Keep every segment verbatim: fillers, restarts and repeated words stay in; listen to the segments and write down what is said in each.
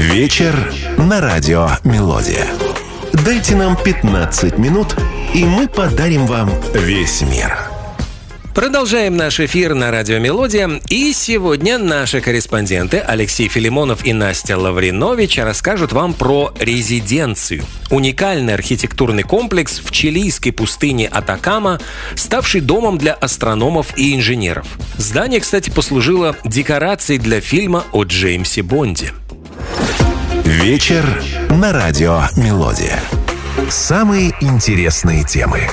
Вечер на радио «Мелодия». Дайте нам пятнадцать минут, и мы подарим вам весь мир. Продолжаем наш эфир на радио «Мелодия». И сегодня наши корреспонденты Алексей Филимонов и Настя Лавринович расскажут вам про резиденцию. Уникальный архитектурный комплекс в чилийской пустыне Атакама, ставший домом для астрономов и инженеров. Здание, кстати, послужило декорацией для фильма о Джеймсе Бонде. Вечер на радио «Мелодия». Самые интересные темы.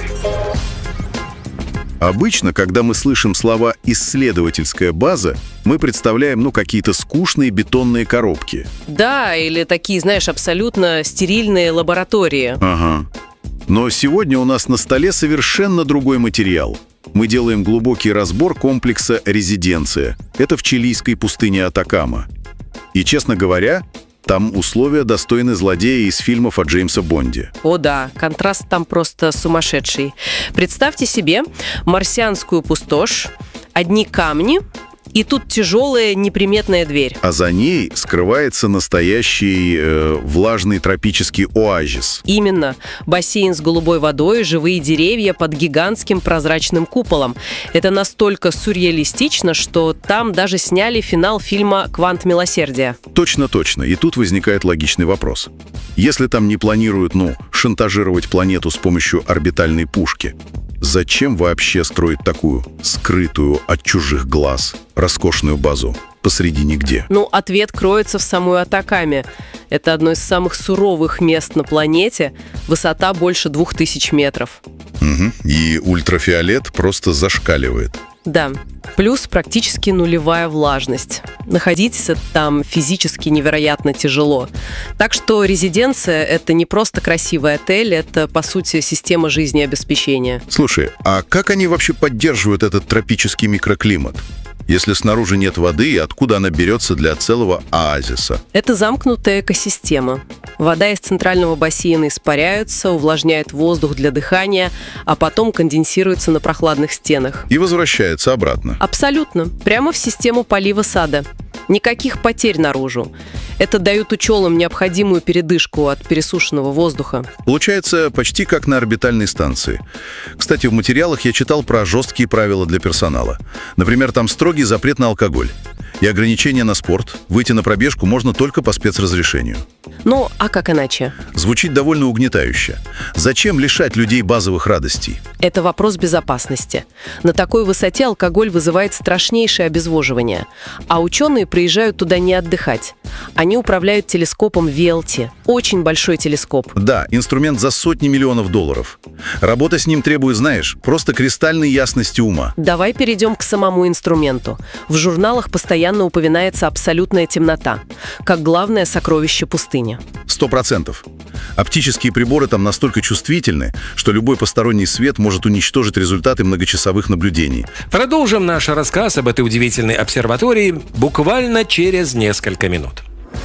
Обычно, когда мы слышим слова «исследовательская база», мы представляем, ну, какие-то скучные бетонные коробки. Да, или такие, знаешь, абсолютно стерильные лаборатории. Ага. Но сегодня у нас на столе совершенно другой материал. Мы делаем глубокий разбор комплекса «Резиденция». Это в чилийской пустыне Атакама. И, честно говоря, там условия достойны злодея из фильмов о Джеймсе Бонде. О да, контраст там просто сумасшедший. Представьте себе марсианскую пустошь, одни камни, и тут тяжелая неприметная дверь. А за ней скрывается настоящий э, влажный тропический оазис. Именно. Бассейн с голубой водой, живые деревья под гигантским прозрачным куполом. Это настолько сюрреалистично, что там даже сняли финал фильма «Квант милосердия». Точно-точно. И тут возникает логичный вопрос. Если там не планируют, ну, шантажировать планету с помощью орбитальной пушки, зачем вообще строить такую скрытую от чужих глаз роскошную базу посреди нигде? Ну, ответ кроется в самой Атакаме. Это одно из самых суровых мест на планете. Высота больше двух тысяч метров. Угу. И ультрафиолет просто зашкаливает. Да. Плюс практически нулевая влажность. Находиться там физически невероятно тяжело. Так что резиденция – это не просто красивый отель, это, по сути, система жизнеобеспечения. Слушай, а как они вообще поддерживают этот тропический микроклимат? Если снаружи нет воды, откуда она берется для целого оазиса? Это замкнутая экосистема. Вода из центрального бассейна испаряется, увлажняет воздух для дыхания, а потом конденсируется на прохладных стенах. И возвращается обратно. Абсолютно. Прямо в систему полива сада. Никаких потерь наружу. Это дает ученым необходимую передышку от пересушенного воздуха. Получается почти как на орбитальной станции. Кстати, в материалах я читал про жесткие правила для персонала. Например, там строгий запрет на алкоголь и ограничения на спорт. Выйти на пробежку можно только по спецразрешению. Ну, а как иначе? Звучит довольно угнетающе. Зачем лишать людей базовых радостей? Это вопрос безопасности. На такой высоте алкоголь вызывает страшнейшее обезвоживание. А ученые приезжают туда не отдыхать. Они управляют телескопом ви эл ти. Очень большой телескоп. Да, инструмент за сотни миллионов долларов. Работа с ним требует, знаешь, просто кристальной ясности ума. Давай перейдем к самому инструменту. В журналах постоянно упоминается абсолютная темнота, как главное сокровище пустыни. Сто процентов. Оптические приборы там настолько чувствительны, что любой посторонний свет может уничтожить результаты многочасовых наблюдений. Продолжим наш рассказ об этой удивительной обсерватории буквально через несколько минут.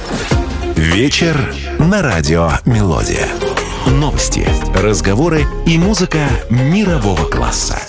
Вечер на радио «Мелодия». Новости, разговоры и музыка мирового класса.